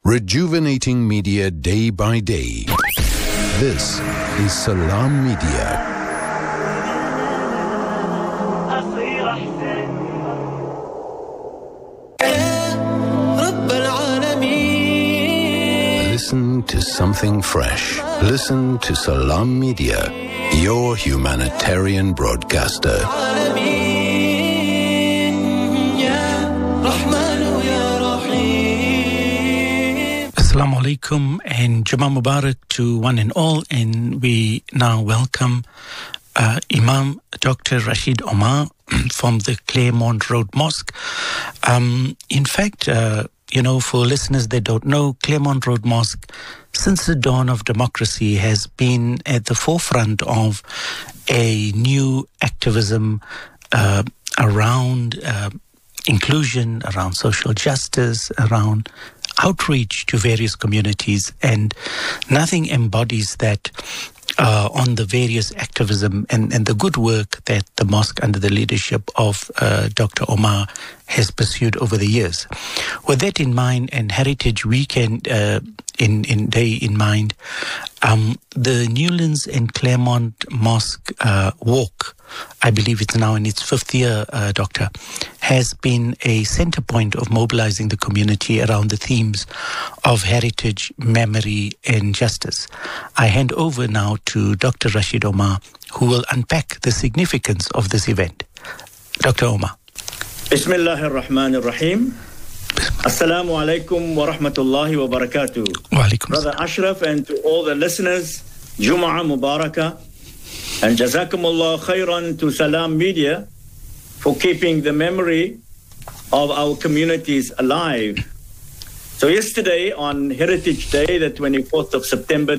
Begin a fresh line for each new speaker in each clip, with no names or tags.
rejuvenating media day by day. This is Salam Media. Listen to something fresh. Listen to Salam Media, your humanitarian broadcaster.
Assalamu alaikum and Jummah Mubarak to one and all, and we now welcome Imam Dr. Rashid Omar from the Claremont Road Mosque. In fact, for listeners that don't know, Claremont Road Mosque, since the dawn of democracy, has been at the forefront of a new activism around inclusion, around social justice, around outreach to various communities, and nothing embodies that on the various activism and the good work that the mosque under the leadership of Dr. Omar has pursued over the years. With that in mind and Heritage Weekend in mind, the Newlands and Claremont Mosque walk, I believe it's now in its 5th year, Doctor, has been a center point of mobilizing the community around the themes of heritage, memory, and justice. I hand over now to Dr. Rashid Omar, who will unpack the significance of this event. Dr. Omar.
Bismillahir Rahmanir Rahim. Assalamu alaikum wa rahmatullahi wa barakatuh.
Wa alaikum.
Brother Ashraf, and to all the listeners, Jum'ah Mubarakah, and Jazakumullah khairan to Salam Media for keeping the memory of our communities alive. So yesterday, on Heritage Day, the 24th of September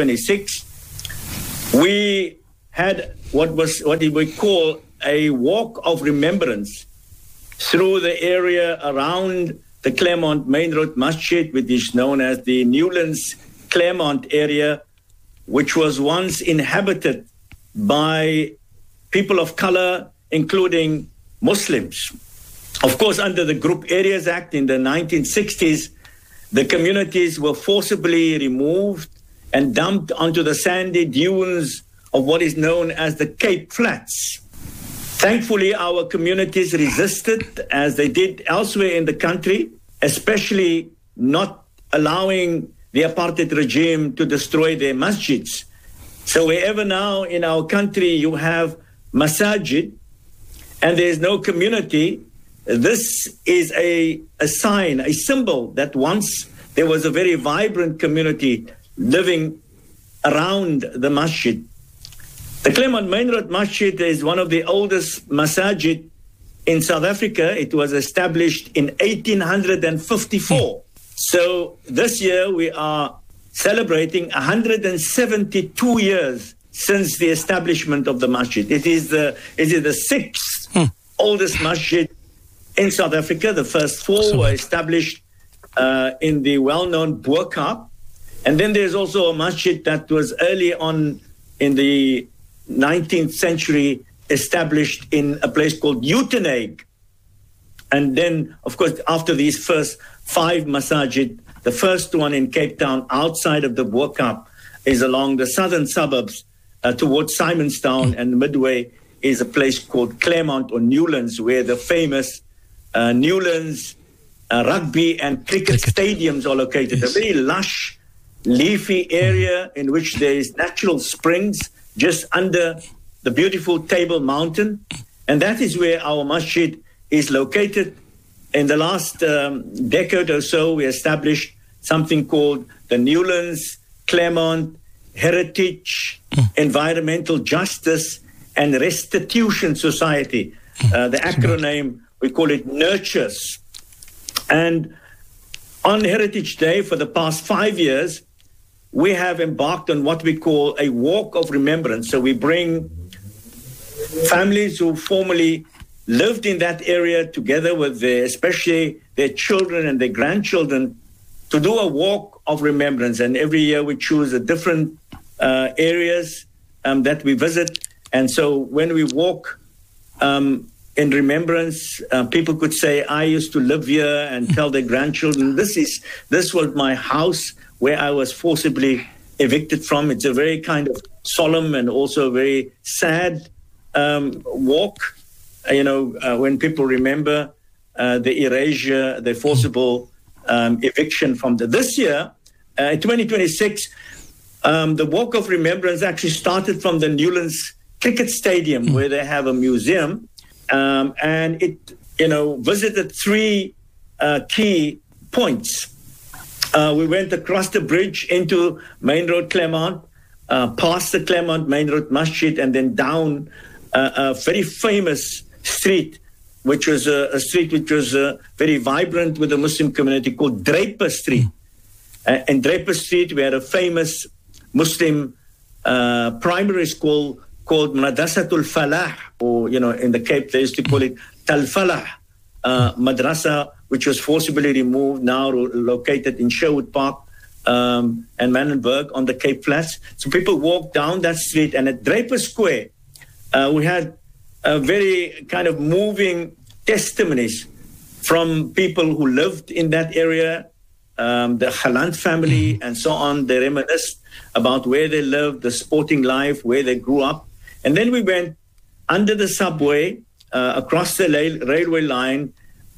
2026, we had what we call a walk of remembrance through the area around the Claremont Main Road Masjid, which is known as the Newlands Claremont area, which was once inhabited by people of color, including Muslims. Of course, under the Group Areas Act in the 1960s, the communities were forcibly removed and dumped onto the sandy dunes of what is known as the Cape Flats. Thankfully, our communities resisted, as they did elsewhere in the country, especially not allowing the apartheid regime to destroy their masjids. So wherever now in our country you have masajid and there is no community, this is a sign, a symbol that once there was a very vibrant community living around the masjid. The Claremont Main Road Masjid is one of the oldest masajid in South Africa. It was established in 1854. So this year we are celebrating 172 years since the establishment of the masjid. It is the 6th oldest masjid in South Africa. The first 4 were established in the well-known Bo-Kaap. And then there's also a masjid that was early on in the 19th century, established in a place called Uitenhage. And then, of course, after these first 5 masajid, the first one in Cape Town, outside of the Bo-Kaap, is along the southern suburbs towards Simonstown, and midway is a place called Claremont or Newlands, where the famous Newlands rugby and cricket stadiums are located. Yes. A very lush, leafy area in which there is natural springs just under the beautiful Table Mountain. And that is where our masjid is located. In the last decade or so, we established something called the Newlands Claremont Heritage, Environmental Justice and Restitution Society. The acronym, we call it NURTURES. And on Heritage Day for the past 5 years, we have embarked on what we call a walk of remembrance. So we bring families who formerly lived in that area together with especially their children and their grandchildren to do a walk of remembrance. And every year we choose a different areas that we visit. And so when we walk, in remembrance. People could say, I used to live here, and tell their grandchildren, this was my house where I was forcibly evicted from. It's a very kind of solemn and also very sad walk, when people remember the erasure, the forcible eviction from this year. In 2026, the Walk of Remembrance actually started from the Newlands Cricket Stadium, where they have a museum, and it, visited three key points. We went across the bridge into Main Road Claremont, past the Claremont Main Road Masjid, and then down a very famous street, which was a street which was very vibrant with the Muslim community, called Draper Street. In Draper Street, we had a famous Muslim primary school called Madrasatul Falah, or, in the Cape, they used to call it Tal Falah Madrasa, which was forcibly removed, now located in Sherwood Park and Manenberg on the Cape Flats. So people walked down that street, and at Draper Square, we had a very kind of moving testimonies from people who lived in that area, the Khalant family and so on. They reminisced about where they lived, the sporting life, where they grew up. And then we went under the subway, across the railway line,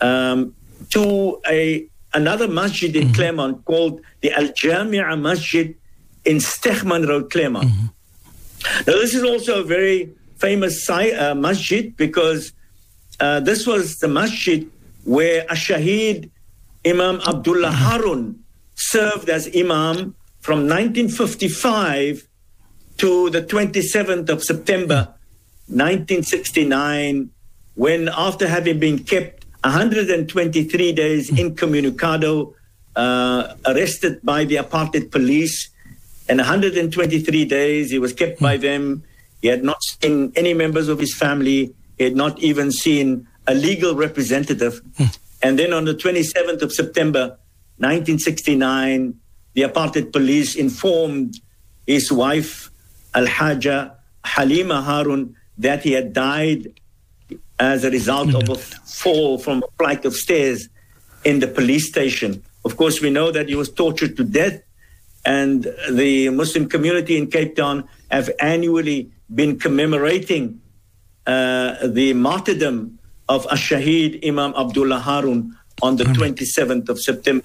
to another masjid in Claremont called the Al-Jamia Masjid in Stegman Road, Claremont. Now, this is also a very famous masjid, because this was the masjid where Shaheed Imam Abdullah Harun served as Imam from 1955 to the 27th of September 1969, when, after having been kept 123 days incommunicado, arrested by the apartheid police, and 123 days he was kept by them. He had not seen any members of his family. He had not even seen a legal representative. And then on the 27th of September 1969, the apartheid police informed his wife, Al-Haja Halima Harun, that he had died as a result of a fall from a flight of stairs in the police station. Of course, we know that he was tortured to death, and the Muslim community in Cape Town have annually been commemorating the martyrdom of Shaheed Imam Abdullah Harun on the 27th of September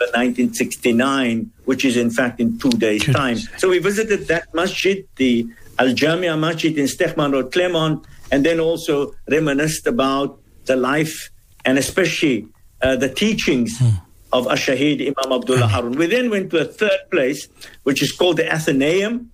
1969, which is in fact in 2 days' time. So we visited that masjid, the Al-Jamia Masjid in Stegman Road, Claremont, and then also reminisced about the life and especially the teachings of Shaheed Imam Abdullah Harun. We then went to a third place, which is called the Athenaeum,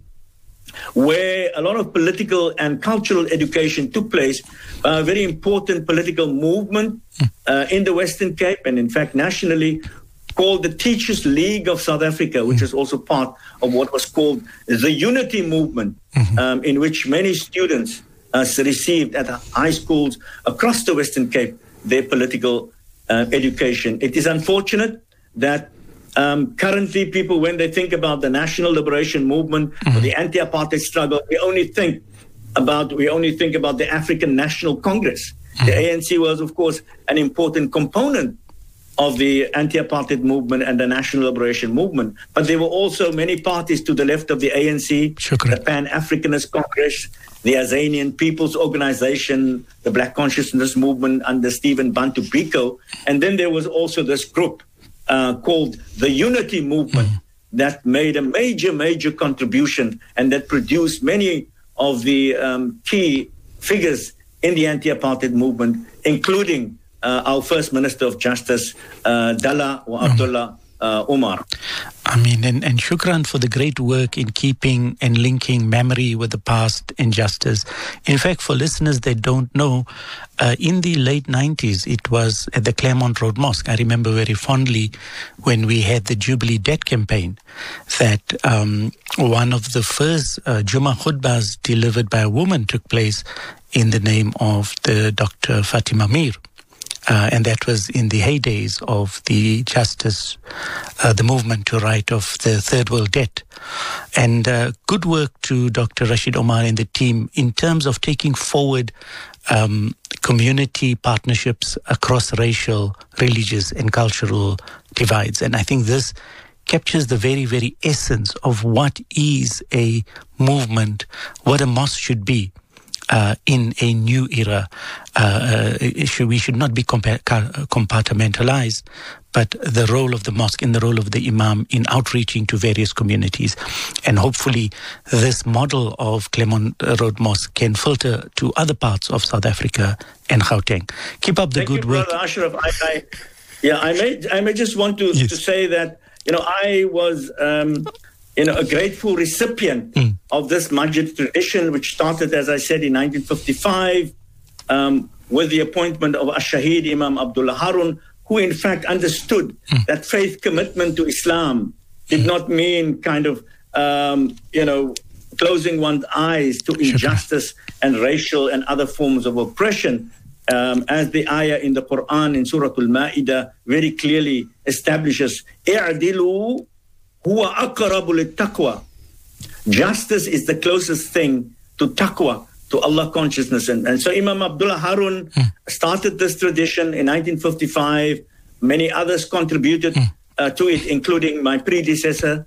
where a lot of political and cultural education took place. A very important political movement in the Western Cape, and in fact nationally, called the Teachers League of South Africa, which is also part of what was called the Unity Movement, in which many students received at high schools across the Western Cape their political education. It is unfortunate that currently people, when they think about the National Liberation Movement or the anti-apartheid struggle, we only think about the African National Congress. The ANC was, of course, an important component of the anti-apartheid movement and the National Liberation Movement. But there were also many parties to the left of the ANC, the Pan-Africanist Congress, the Azanian People's Organization, the Black Consciousness Movement under Stephen Bantu Biko. And then there was also this group called the Unity Movement that made a major contribution and that produced many of the key figures in the anti-apartheid movement, including our First Minister of Justice, Dalla or Abdullah Umar.
I mean, and shukran for the great work in keeping and linking memory with the past injustice. In fact, for listeners that don't know, in the late 90s, it was at the Claremont Road Mosque. I remember very fondly when we had the Jubilee Debt campaign that one of the first Jummah khutbahs delivered by a woman took place in the name of the Dr. Fatima Mir. And that was in the heydays of the justice, the movement to right of the third world debt. And good work to Dr. Rashid Omar and the team in terms of taking forward community partnerships across racial, religious and cultural divides. And I think this captures the very, very essence of what is a movement, what a mosque should be. In a new era, we should not be compartmentalized, but the role of the mosque and the role of the imam in outreaching to various communities. And hopefully this model of Claremont Road Mosque can filter to other parts of South Africa and Gauteng. Keep up the good work.
Brother Ashraf. I may just want to say that, I was... a grateful recipient of this masjid tradition, which started, as I said, in 1955, with the appointment of Ash-Shaheed Imam Abdullah Harun, who in fact understood that faith commitment to Islam did not mean kind of, closing one's eyes to injustice and racial and other forms of oppression, as the ayah in the Quran in Surah Al-Ma'idah very clearly establishes, "I'dilu huwa aqrabu lit-taqwa." Justice is the closest thing to taqwa, to Allah consciousness. And so Imam Abdullah Harun started this tradition in 1955. Many others contributed to it, including my predecessor,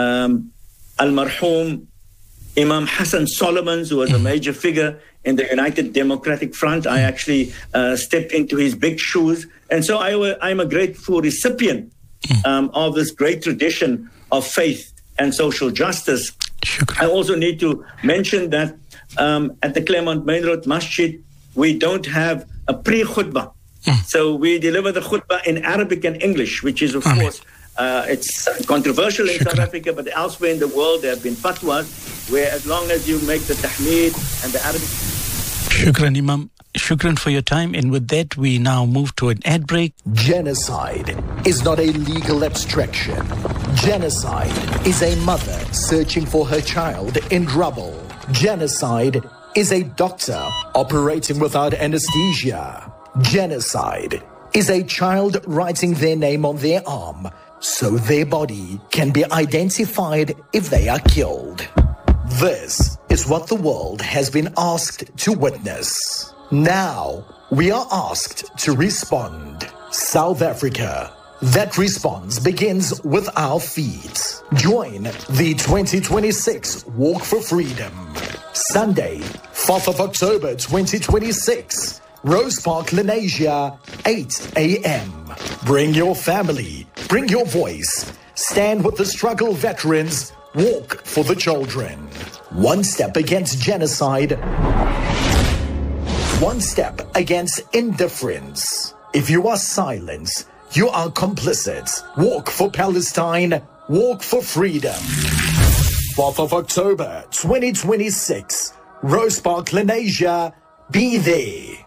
Al-Marhum Imam Hassan Solomons, who was a major figure in the United Democratic Front. I actually stepped into his big shoes. And so I'm a grateful recipient of this great tradition of faith and social justice. I also need to mention that at the Claremont Main Road Masjid, we don't have a pre-khutbah. So we deliver the khutbah in Arabic and English, which is, of course, it's controversial in South Africa, but elsewhere in the world there have been fatwas where as long as you make the tahmeed and the Arabic...
Shukran, Imam. Shukran for your time. And with that, we now move to an ad break.
Genocide is not a legal abstraction. Genocide is a mother searching for her child in rubble. Genocide is a doctor operating without anesthesia. Genocide is a child writing their name on their arm so their body can be identified if they are killed. This is what the world has been asked to witness. Now, we are asked to respond. South Africa. That response begins with our feet. Join the 2026 Walk for Freedom. Sunday, 4th of October 2026. Rose Park, Lenasia, 8 a.m. Bring your family. Bring your voice. Stand with the struggle veterans. Walk for the children. One step against genocide. One step against indifference. If you are silent, you are complicit. Walk for Palestine. Walk for freedom. 4th of October 2026. Rose Park, Lenasia. Be there.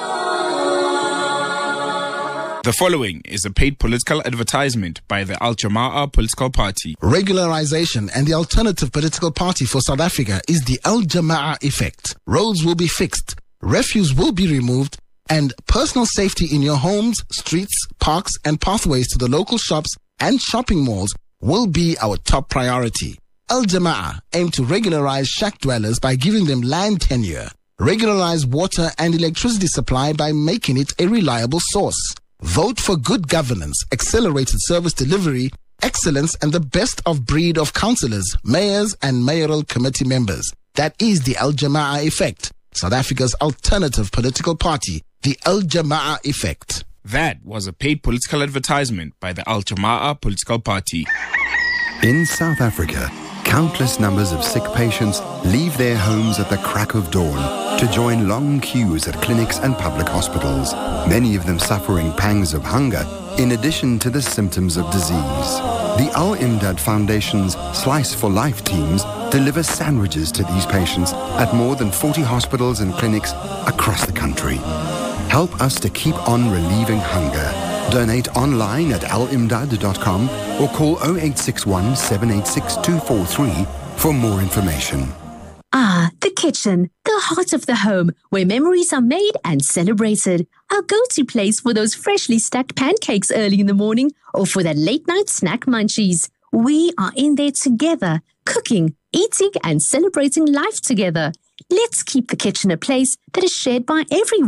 The following is a paid political advertisement by the Al Jama'ah political party.
Regularization and the alternative political party for South Africa is the Al Jama'ah effect. Roads will be fixed, refuse will be removed, and personal safety in your homes, streets, parks, and pathways to the local shops and shopping malls will be our top priority. Al Jama'ah aim to regularize shack dwellers by giving them land tenure, regularize water and electricity supply by making it a reliable source. Vote for good governance, accelerated service delivery, excellence, and the best of breed of councillors, mayors, and mayoral committee members. That is the Al Jama'ah effect. South Africa's alternative political party, the Al Jama'ah effect.
That was a paid political advertisement by the Al Jama'ah political party.
In South Africa, countless numbers of sick patients leave their homes at the crack of dawn to join long queues at clinics and public hospitals, many of them suffering pangs of hunger in addition to the symptoms of disease. The Al Imdad Foundation's Slice for Life teams deliver sandwiches to these patients at more than 40 hospitals and clinics across the country. Help us to keep on relieving hunger. Donate online at alimdad.com or call 0861 786 243 for more information.
Ah, the kitchen, the heart of the home, where memories are made and celebrated. Our go-to place for those freshly stacked pancakes early in the morning or for that late-night snack munchies. We are in there together, cooking, eating, and celebrating life together. Let's keep the kitchen a place that is shared by everyone,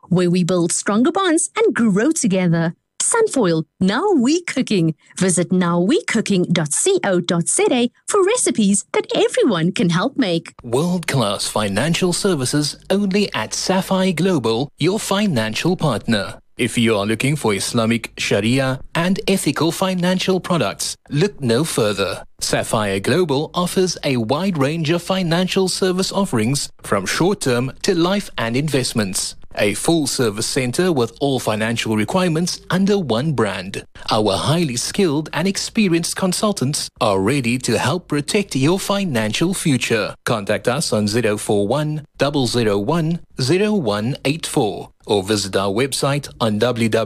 where we build stronger bonds and grow together. Sunfoil, now we cooking. Visit nowwecooking.co.za for recipes that everyone can help make.
World-class financial services only at Sapphire Global, your financial partner. If you are looking for Islamic, Sharia and ethical financial products, look no further. Sapphire Global offers a wide range of financial service offerings from short-term to life and investments. A full-service center with all financial requirements under one brand. Our highly skilled and experienced consultants are ready to help protect your financial future. Contact us on 041 001 0184 or visit our website on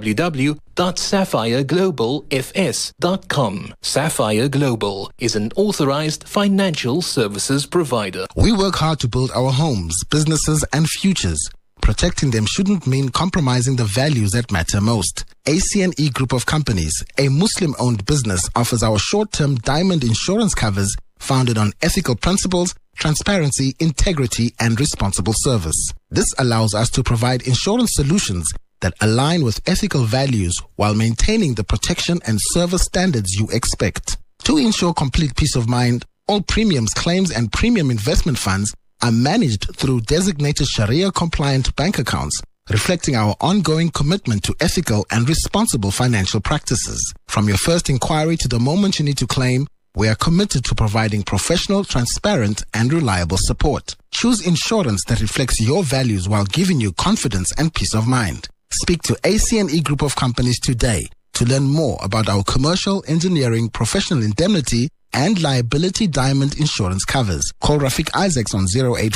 www.sapphireglobalfs.com. Sapphire Global is an authorized financial services provider.
We work hard to build our homes, businesses, and futures. Protecting them shouldn't mean compromising the values that matter most. ACNE Group of Companies, a Muslim-owned business, offers our short-term diamond insurance covers founded on ethical principles, transparency, integrity, and responsible service. This allows us to provide insurance solutions that align with ethical values while maintaining the protection and service standards you expect. To ensure complete peace of mind, all premiums, claims, and premium investment funds are managed through designated Sharia-compliant bank accounts, reflecting our ongoing commitment to ethical and responsible financial practices. From your first inquiry to the moment you need to claim, we are committed to providing professional, transparent, and reliable support. Choose insurance that reflects your values while giving you confidence and peace of mind. Speak to ACNE Group of Companies today to learn more about our commercial, engineering, professional indemnity, and liability diamond insurance covers. Call Rafiq Isaacs on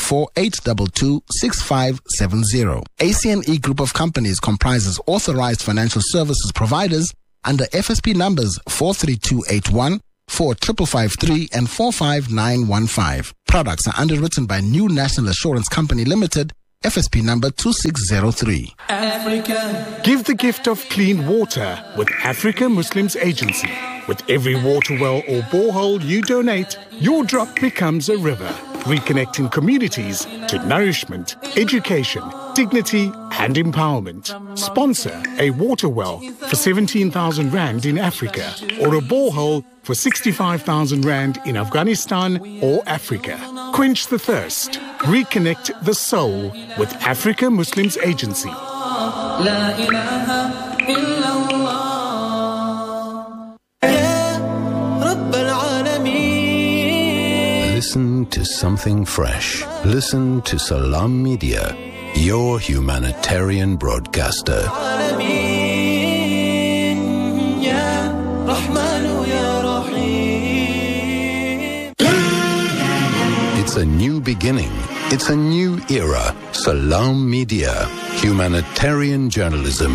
084-822-6570. ACNE Group of Companies comprises authorized financial services providers under FSP numbers 43281, 4553, and 45915. Products are underwritten by New National Assurance Company Limited, FSP number 2603.
Africa. Give the gift of clean water with Africa Muslims Agency. With every water well or borehole you donate, your drop becomes a river, reconnecting communities to nourishment, education, dignity and empowerment. Sponsor a water well for 17,000 Rand in Africa or a borehole for 65,000 Rand in Afghanistan or Africa. Quench the thirst. Reconnect the soul with Africa Muslims Agency.
Listen to something fresh. Listen to Salam Media, your humanitarian broadcaster. It's a new beginning. It's a new era. Salam Media, humanitarian journalism.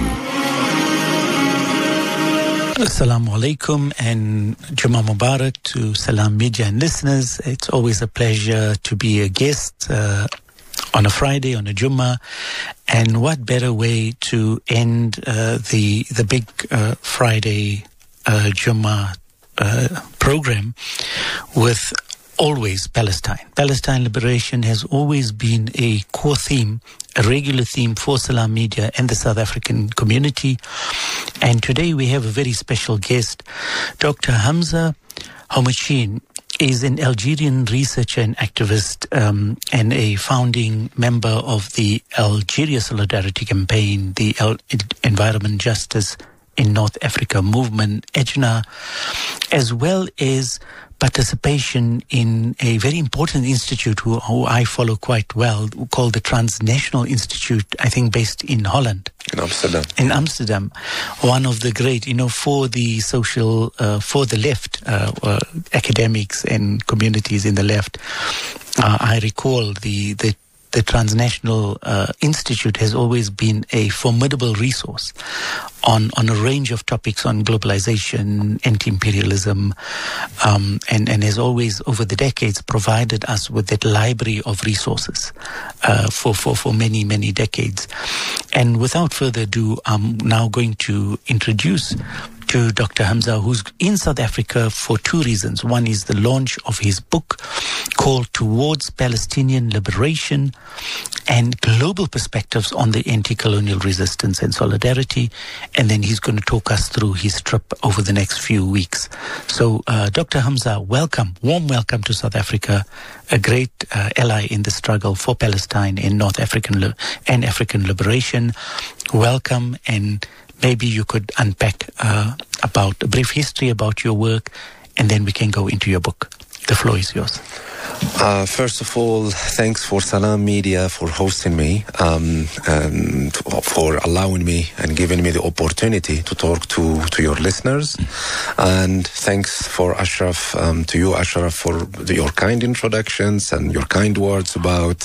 Assalamu alaikum and Jummah Mubarak to Salam Media and listeners. It's always a pleasure to be a guest on a Friday, on a Jummah. And what better way to end the big Friday Jummah program with always Palestine. Palestine liberation has always been a core theme, a regular theme for Salam Media and the South African community. And today we have a very special guest. Dr. Hamza Houmachine is an Algerian researcher and activist and a founding member of the Algeria Solidarity Campaign, the Environment Justice in North Africa movement, EJNA, as well as participation in a very important institute who I follow quite well, called the Transnational Institute, I think based in Holland. In Amsterdam. One of the great, for the social, for the left, academics and communities in the left. I recall the Transnational Institute has always been a formidable resource on a range of topics on globalization, anti-imperialism, and has always, over the decades, provided us with that library of resources for many, many decades. And without further ado, I'm now going to introduce to Dr. Hamza, who's in South Africa for two reasons. One is the launch of his book called Towards Palestinian Liberation and Global Perspectives on the Anti-Colonial Resistance and Solidarity. And then he's going to talk us through his trip over the next few weeks. So, Dr. Hamza, welcome, warm welcome to South Africa, a great ally in the struggle for Palestine and North African and African liberation. Welcome, and maybe you could unpack about a brief history about your work, and then we can go into your book. The floor is yours.
First of all, thanks for Salam Media for hosting me, and for allowing me and giving me the opportunity to talk to your listeners. And thanks for Ashraf, to you, Ashraf, for your kind introductions and your kind words about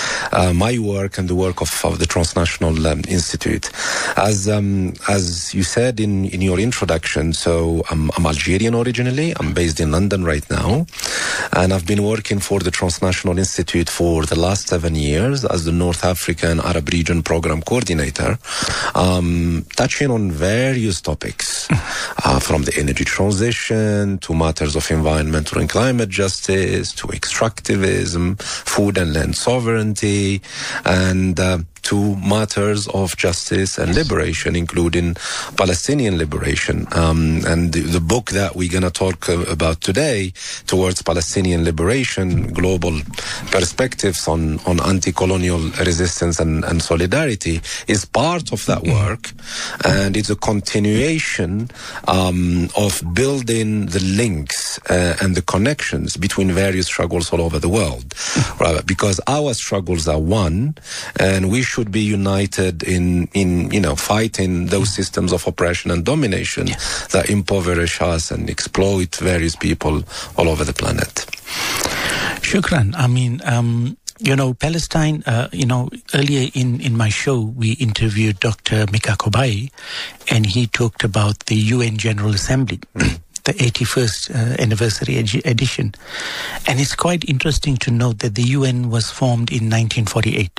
my work and the work of the Transnational Institute. As you said in your introduction, so I'm Algerian originally. I'm based in London right now, and I've been working for the Transnational Institute for the last 7 years as the North African Arab Region Program Coordinator, touching on various topics, from the energy transition to matters of environmental and climate justice to extractivism, food and land sovereignty, and to matters of justice and liberation, including Palestinian liberation. And the book that we're going to talk about today, Towards Palestinian Liberation, Global Perspectives on Anti-Colonial Resistance and Solidarity, is part of that work. And it's a continuation of building the links and the connections between various struggles all over the world. Right? Because our struggles are one, and we should be united in fighting those systems of oppression and domination that impoverish us and exploit various people all over the planet.
Shukran. I mean, Palestine, earlier in my show, we interviewed Dr. Mika Kobai, and he talked about the UN General Assembly. The 81st anniversary edition. And it's quite interesting to note that the UN was formed in 1948.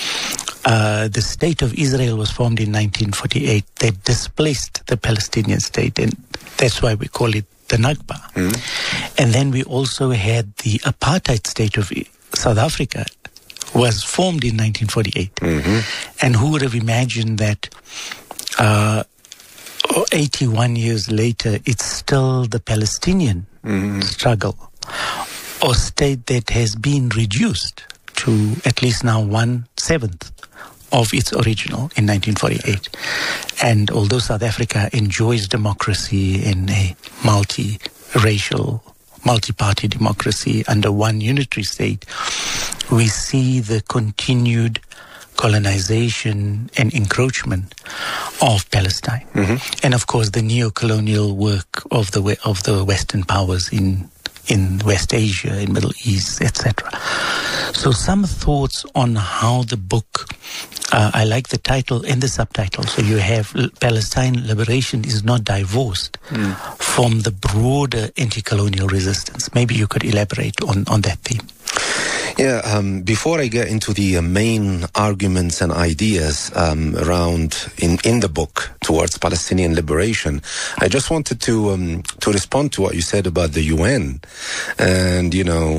The State of Israel was formed in 1948. They displaced the Palestinian state, and that's why we call it the Nakba. And then we also had the apartheid state of South Africa was formed in 1948. And who would have imagined that 81 years later, it's still the Palestinian struggle or state that has been reduced to at least now 1/7 of its original in 1948. And although South Africa enjoys democracy in a multi-racial, multi-party democracy under one unitary state, we see the continued colonization and encroachment of Palestine, and of course the neo-colonial work of the Western powers in West Asia, in Middle East, etc. So some thoughts on how the book, I like the title and the subtitle. So you have Palestine Liberation is not divorced from the broader anti-colonial resistance. Maybe you could elaborate on that theme.
Yeah, before I get into the main arguments and ideas around in the book Towards Palestinian Liberation, I just wanted to respond to what you said about the UN and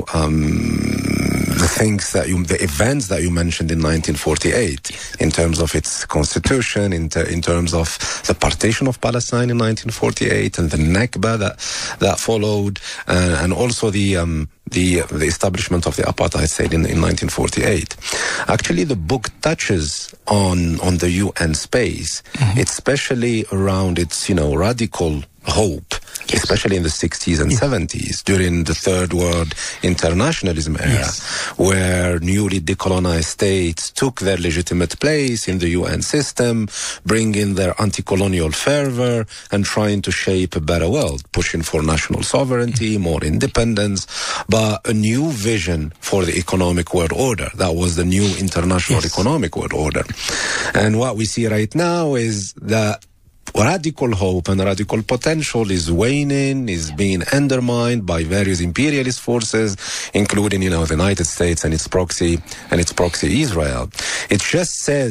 the events that you mentioned in 1948 in terms of its constitution, in terms of the partition of Palestine in 1948 and the Nakba that followed, and also the establishment of the apartheid state in 1948. Actually, the book touches on the UN space, especially around its radical hope, especially in the 60s and 70s during the Third World internationalism era, where newly decolonized states took their legitimate place in the UN system, bringing their anti-colonial fervor and trying to shape a better world, pushing for national sovereignty, more independence, but a new vision for the economic world order. That was the new international economic world order. And what we see right now is that radical hope and radical potential is waning, is being undermined by various imperialist forces, including, the United States and its proxy Israel. It just says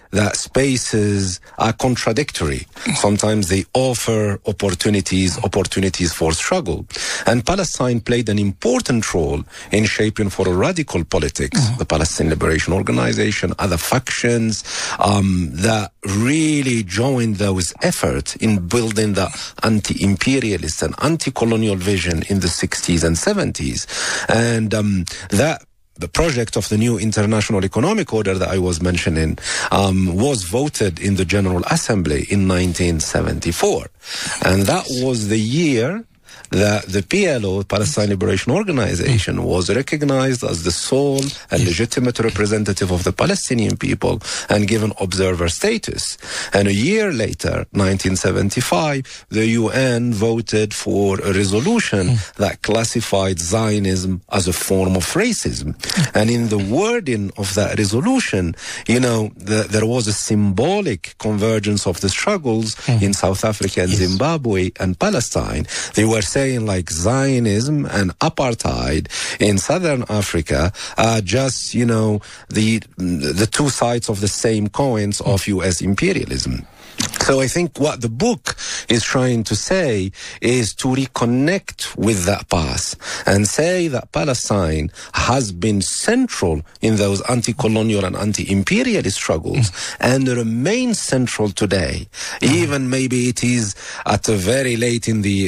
that spaces are contradictory. Sometimes they offer opportunities for struggle. And Palestine played an important role in shaping for a radical politics, the Palestinian Liberation Organization, other factions that really joined those efforts in building the anti-imperialist and anti-colonial vision in the 60s and 70s. And the project of the new international economic order that I was mentioning was voted in the General Assembly in 1974. And that was the year that the PLO, Palestine Liberation Organization, was recognized as the sole and legitimate representative of the Palestinian people and given observer status. And a year later, 1975, the UN voted for a resolution that classified Zionism as a form of racism. And in the wording of that resolution, there was a symbolic convergence of the struggles in South Africa and Zimbabwe and Palestine. They were saying like Zionism and apartheid in Southern Africa are just, the two sides of the same coins of U.S. imperialism. So I think what the book is trying to say is to reconnect with that past and say that Palestine has been central in those anti-colonial and anti-imperialist struggles and remains central today. Even maybe it is at a very late in the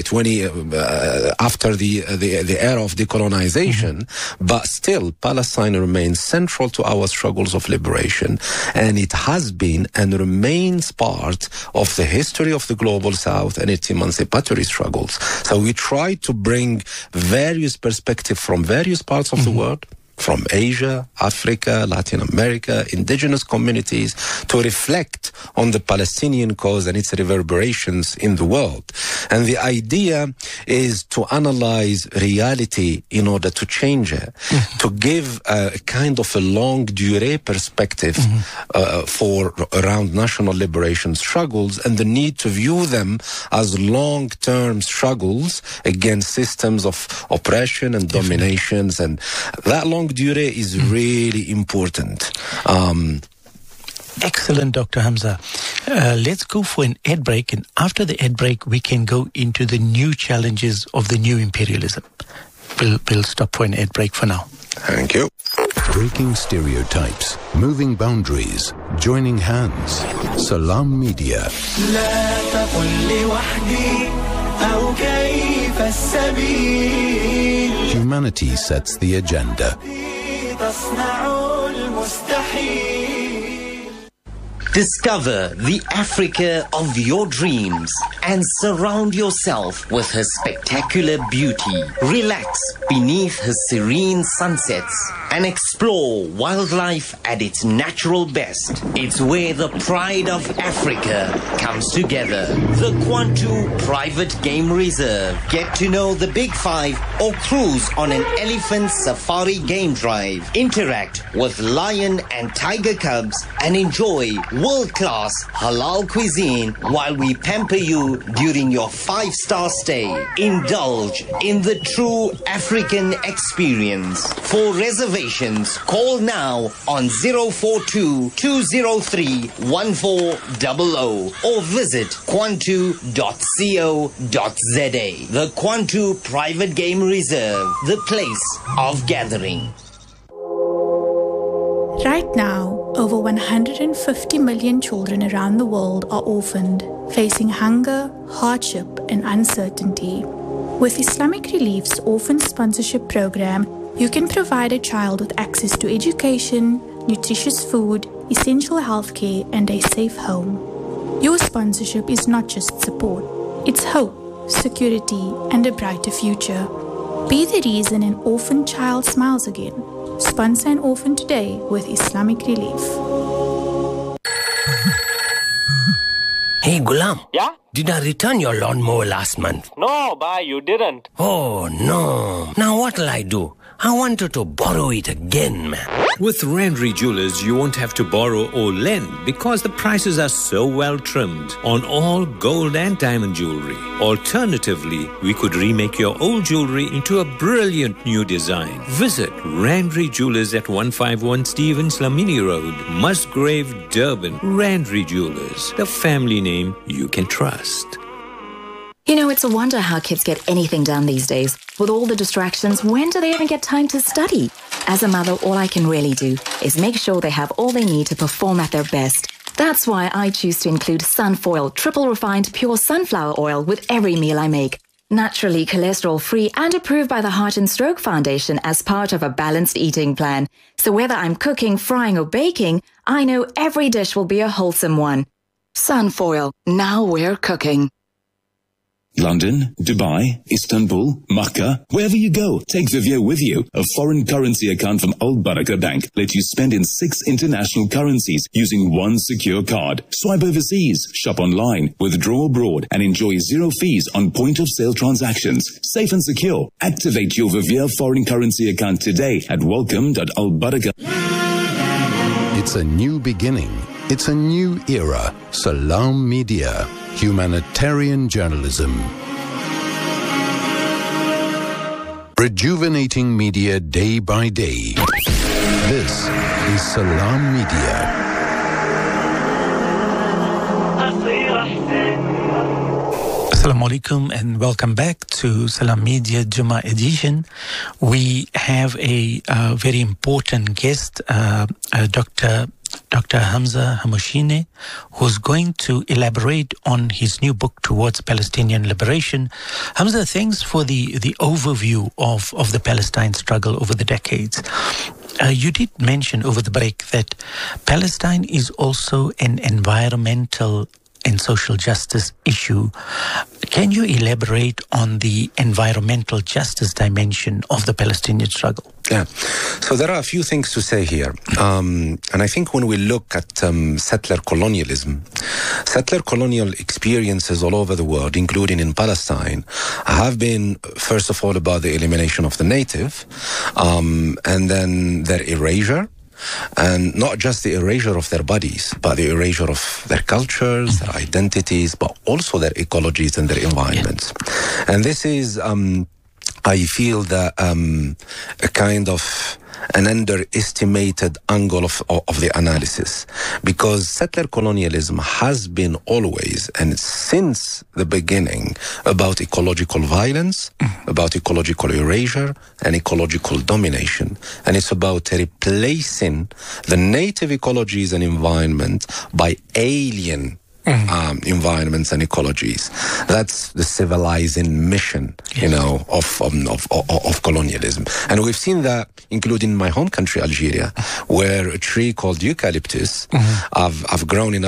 after the era of decolonization, but still Palestine remains central to our struggles of liberation, and it has been and remains part of the history of the Global South and its emancipatory struggles. So we try to bring various perspectives from various parts of the world, from Asia, Africa, Latin America, indigenous communities, to reflect on the Palestinian cause and its reverberations in the world. And the idea is to analyze reality in order to change it, to give a kind of a longue durée perspective for around national liberation struggles, and the need to view them as long-term struggles against systems of oppression and dominations. And that long durée is really important.
Excellent, Dr. Hamza. Let's go for an ad break, and after the ad break, we can go into the new challenges of the new imperialism. We'll stop for an ad break for now.
Thank you.
Breaking stereotypes, moving boundaries, joining hands. Salam Media. Humanity sets the agenda.
Discover the Africa of your dreams and surround yourself with her spectacular beauty. Relax beneath her serene sunsets and explore wildlife at its natural best. It's where the pride of Africa comes together. The Kwantu Private Game Reserve. Get to know the Big Five or cruise on an elephant safari game drive. Interact with lion and tiger cubs and enjoy world-class halal cuisine while we pamper you during your 5-star stay. Indulge in the true African experience. For reservations, call now on 042-203-1400 or visit kwantu.co.za. The Kwantu Private Game Reserve, the place of gathering.
Right now, over 150 million children around the world are orphaned, facing hunger, hardship, and uncertainty. With Islamic Relief's Orphan Sponsorship Program, you can provide a child with access to education, nutritious food, essential healthcare, and a safe home. Your sponsorship is not just support, it's hope, security, and a brighter future. Be the reason an orphan child smiles again. Sponsor an orphan today with Islamic Relief.
Hey, Gulam.
Yeah?
Did I return your lawnmower last month?
No, bhai, you didn't.
Oh, no. Now what'll I do? I wanted to borrow it again, man.
With Randry Jewelers, you won't have to borrow or lend because the prices are so well trimmed on all gold and diamond jewelry. Alternatively, we could remake your old jewelry into a brilliant new design. Visit Randry Jewelers at 151 Stevens Lamini Road, Musgrave, Durban. Randry Jewelers, the family name you can trust.
You know, it's a wonder how kids get anything done these days. With all the distractions, when do they even get time to study? As a mother, all I can really do is make sure they have all they need to perform at their best. That's why I choose to include Sunfoil triple refined pure sunflower oil with every meal I make. Naturally cholesterol-free and approved by the Heart and Stroke Foundation as part of a balanced eating plan. So whether I'm cooking, frying or baking, I know every dish will be a wholesome one. Sunfoil, now we're cooking.
London, Dubai, Istanbul, Makkah, wherever you go, take Vivio with you. A foreign currency account from Al Baraka Bank lets you spend in 6 international currencies using one secure card. Swipe overseas, shop online, withdraw abroad, and enjoy 0 fees on point-of-sale transactions. Safe and secure. Activate your Vivio foreign currency account today at welcome.albaraka.
It's a new beginning. It's a new era. Salam Media. Humanitarian journalism. Rejuvenating media day by day. This is Salam Media.
Assalamu alaikum and welcome back to Salam Media Jummah edition. We have a very important guest, Dr. Hamza Hamushine, who's going to elaborate on his new book, Towards Palestinian Liberation. Hamza, thanks for the overview of the Palestine struggle over the decades. You did mention over the break that Palestine is also an environmental and social justice issue. Can you elaborate on the environmental justice dimension of the Palestinian struggle?
Yeah, so there are a few things to say here. And I think when we look at settler colonial experiences all over the world, including in Palestine, have been, first of all, about the elimination of the native, and then their erasure. And not just the erasure of their bodies, but the erasure of their cultures, their identities, but also their ecologies and their environments. Yeah. And this is, I feel that a kind of an underestimated angle of the analysis, because settler colonialism has been always and since the beginning about ecological violence, about ecological erasure and ecological domination, and it's about replacing the native ecologies and environment by alien environments and ecologies. That's the civilizing mission, you know, of colonialism. And we've seen that, including my home country, Algeria, where a tree called eucalyptus, I've grown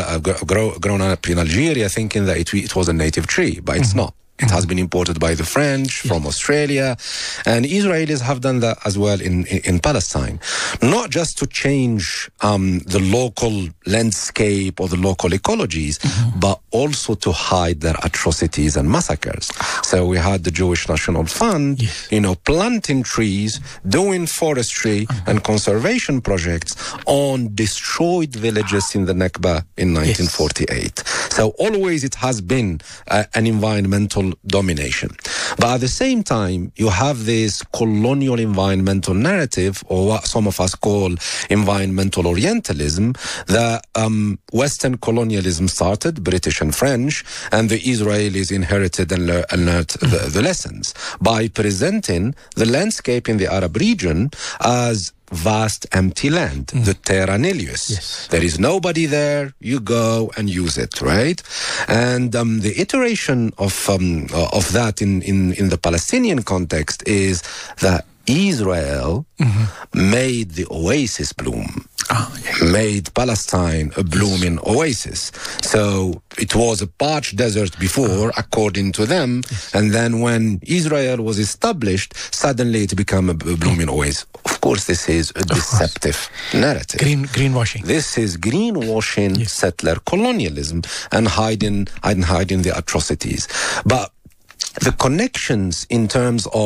up in Algeria thinking that it was a native tree, but it's not. It has been imported by the French from Australia, and Israelis have done that as well in Palestine. Not just to change the local landscape or the local ecologies, but also to hide their atrocities and massacres. So we had the Jewish National Fund, you know, planting trees, doing forestry and conservation projects on destroyed villages in the Nakba in 1948. So always it has been an environmental domination. But at the same time, you have this colonial environmental narrative, or what some of us call environmental Orientalism, that Western colonialism started, British and French, and the Israelis inherited and learned the lessons by presenting the landscape in the Arab region as vast empty land, the terra nullius. There is nobody there, you go and use it, right? And the iteration of that in the Palestinian context is that Israel made the oasis bloom. Made Palestine a blooming oasis. So it was a parched desert before, according to them, and then when Israel was established, suddenly it became a blooming oasis. Of course, this is a deceptive narrative.
Greenwashing.
This is greenwashing settler colonialism and hiding the atrocities. But the connections in terms of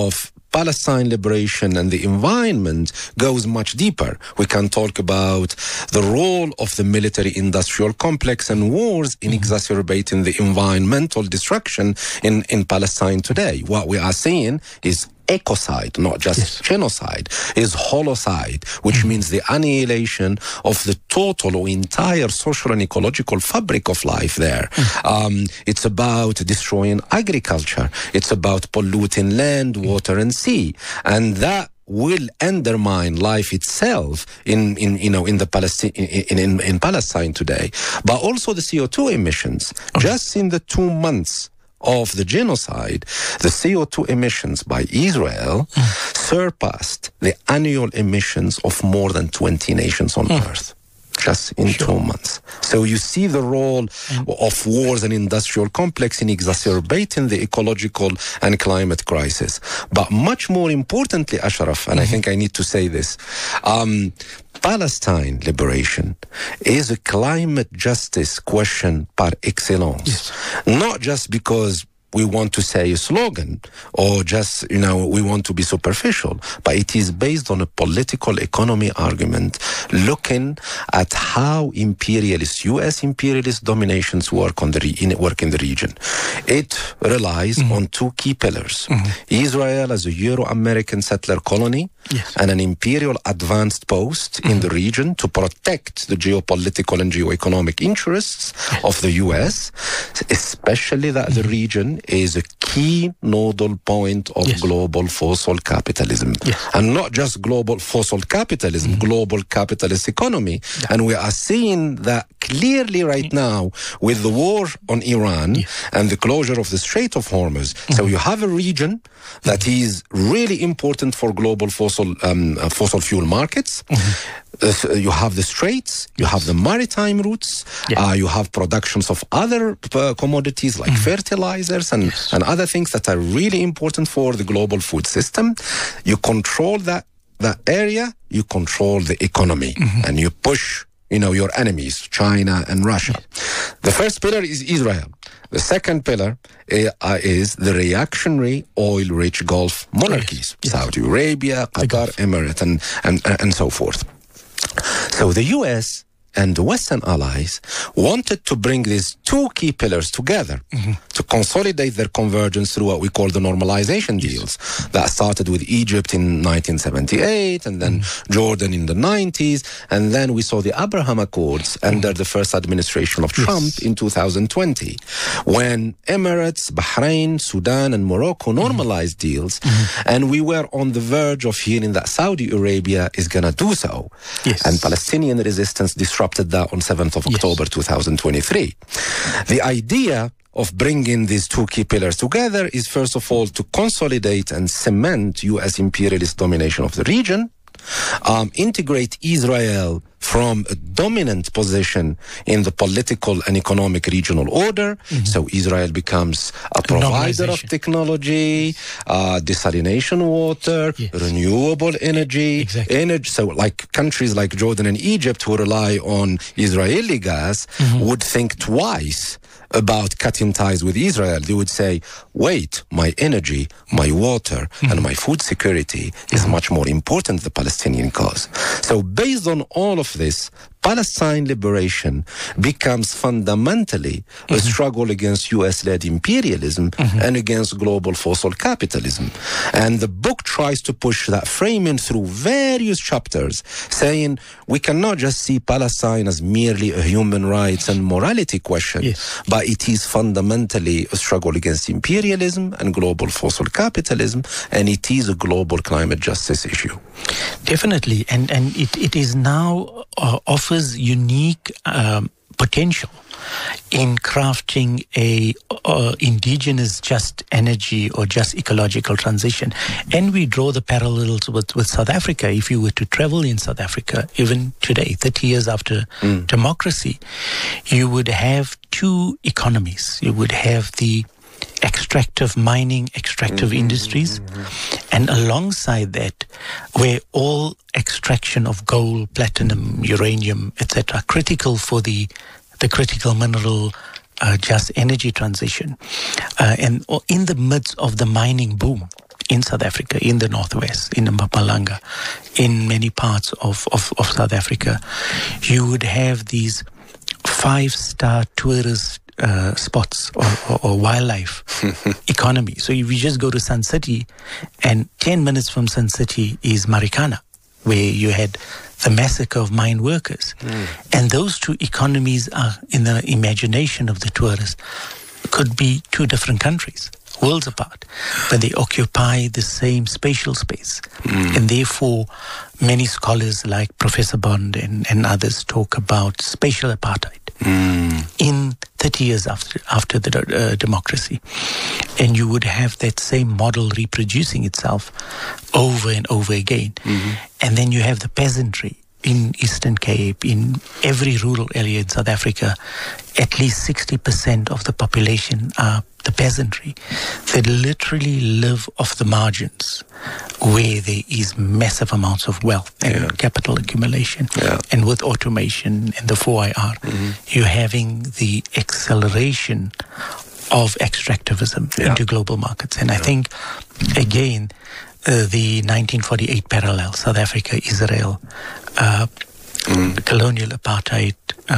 Palestine liberation and the environment goes much deeper. We can talk about the role of the military-industrial complex and wars in exacerbating the environmental destruction in Palestine today. What we are seeing is ecocide, not just genocide, is holocide, which means the annihilation of the total or entire social and ecological fabric of life there. It's about destroying agriculture. It's about polluting land, water, and sea. And that will undermine life itself in Palestine today. But also the CO2 emissions. Just in the 2 months of the genocide, the CO2 emissions by Israel surpassed the annual emissions of more than 20 nations on Earth. Just in 2 months. So you see the role of wars and industrial complex in exacerbating the ecological and climate crisis. But much more importantly, Ashraf, and I think I need to say this, Palestine liberation is a climate justice question par excellence. Not just because we want to say a slogan or just, we want to be superficial, but it is based on a political economy argument looking at how U.S. imperialist dominations work in the region. It relies on 2 key pillars. Israel as a Euro-American settler colony and an imperial advanced post in the region to protect the geopolitical and geoeconomic interests of the U.S., especially that the region is a key nodal point of global fossil capitalism. And not just global fossil capitalism, global capitalist economy. And we are seeing that clearly right now with the war on Iran and the closure of the Strait of Hormuz. So you have a region that is really important for global fossil fuel markets. You have the straits, you have the maritime routes, you have productions of other commodities like fertilizers and other things that are really important for the global food system. You control that area, you control the economy, and you push your enemies, China and Russia. The first pillar is Israel. The second pillar is the reactionary oil-rich Gulf monarchies, Saudi Arabia, Qatar, Emirates, and so forth. So the U.S. and the Western allies wanted to bring these 2 key pillars together to consolidate their convergence through what we call the normalization deals that started with Egypt in 1978 and then Jordan in the 90s. And then we saw the Abraham Accords under the first administration of Trump in 2020, when Emirates, Bahrain, Sudan, and Morocco normalized deals. And we were on the verge of hearing that Saudi Arabia is going to do so. And Palestinian resistance disrupted that on 7th of October 2023. The idea of bringing these 2 key pillars together is, first of all, to consolidate and cement U.S. imperialist domination of the region, integrate Israel from a dominant position in the political and economic regional order. So Israel becomes a provider of technology, desalination water, renewable energy. So like countries like Jordan and Egypt who rely on Israeli gas would think twice about cutting ties with Israel. They would say, wait, my energy, my water, and my food security is much more important than the Palestinian cause. So based on all of this, Palestine liberation becomes fundamentally a struggle against US-led imperialism and against global fossil capitalism. And the book tries to push that framing through various chapters, saying we cannot just see Palestine as merely a human rights and morality question, but it is fundamentally a struggle against imperialism and global fossil capitalism, and it is a global climate justice issue.
Definitely, and it is now offers unique potential in crafting a indigenous just energy or just ecological transition. And we draw the parallels with South Africa. If you were to travel in South Africa, even today, 30 years after democracy, you would have 2 economies. You would have the extractive mining, extractive industries, and alongside that, where all extraction of gold, platinum, uranium, etc., critical for the critical mineral just energy transition, and in the midst of the mining boom, in South Africa, in the Northwest, in Mpumalanga, in many parts of South Africa, you would have these 5-star tourist spots or wildlife economy. So if you just go to Sun City, and 10 minutes from Sun City is Marikana, where you had the massacre of mine workers. And those two economies are in the imagination of the tourist, could be two different countries, worlds apart, but they occupy the same spatial space. And therefore, many scholars like Professor Bond and others talk about spatial apartheid in 30 years after the democracy. And you would have that same model reproducing itself over and over again. And then you have the peasantry in Eastern Cape, in every rural area in South Africa. At least 60% of the population are the peasantry that literally live off the margins, where there is massive amounts of wealth and capital accumulation. And with automation and the 4IR, you're having the acceleration of extractivism into global markets. And I think, again, the 1948 parallel, South Africa, Israel, colonial apartheid,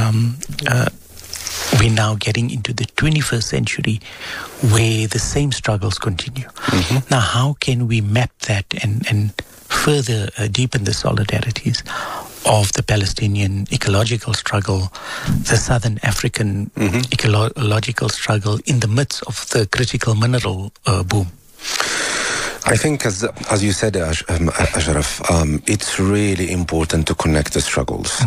we're now getting into the 21st century where the same struggles continue. Now, how can we map that and further deepen the solidarities of the Palestinian ecological struggle, the Southern African ecological struggle in the midst of the critical mineral boom?
I think, as you said, Ashraf, it's really important to connect the struggles,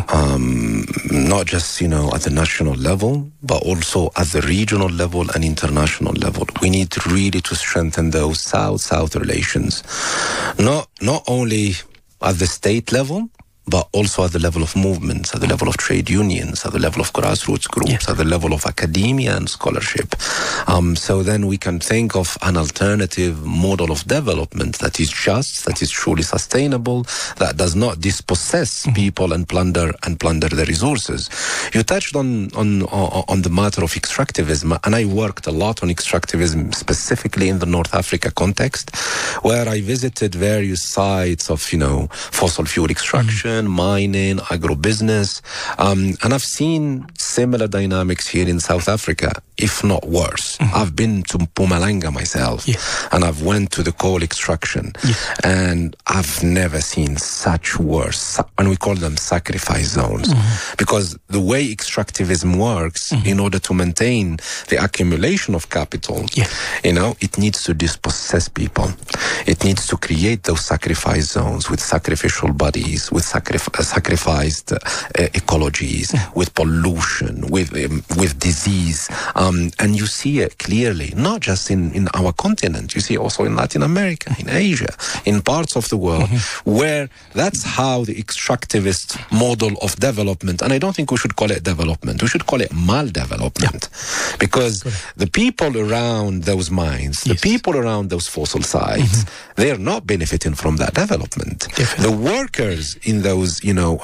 not just, at the national level, but also at the regional level and international level. We need really to strengthen those South-South relations, not only at the state level, but also at the level of movements, at the level of trade unions, at the level of grassroots groups, at the level of academia and scholarship. So then we can think of an alternative model of development that is just, that is truly sustainable, that does not dispossess people and plunder their resources. You touched on the matter of extractivism, and I worked a lot on extractivism specifically in the North Africa context, where I visited various sites of, fossil fuel extraction, mining, agribusiness, and I've seen similar dynamics here in South Africa, if not worse. I've been to Mpumalanga myself, and I've went to the coal extraction, and I've never seen such worse, and we call them sacrifice zones, because the way extractivism works, in order to maintain the accumulation of capital, it needs to dispossess people. It needs to create those sacrifice zones with sacrificial bodies, with sacrificed ecologies, with pollution, with disease, and you see it clearly, not just in our continent. You see also in Latin America, in Asia, in parts of the world, where that's how the extractivist model of development, and I don't think we should call it development, we should call it maldevelopment, because the people around those mines, the people around those fossil sites, they're not benefiting from that development. The workers in those,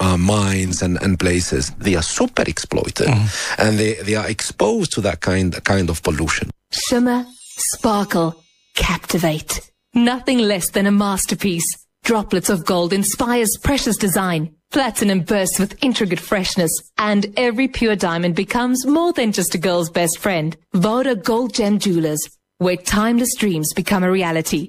mines and places, they are super exploited, and they are exposed to that kind of pollution.
Shimmer, sparkle, captivate. Nothing less than a masterpiece. Droplets of gold inspires precious design. Platinum bursts with intricate freshness, and every pure diamond becomes more than just a girl's best friend. Voda Gold Gem Jewelers, where timeless dreams become a reality.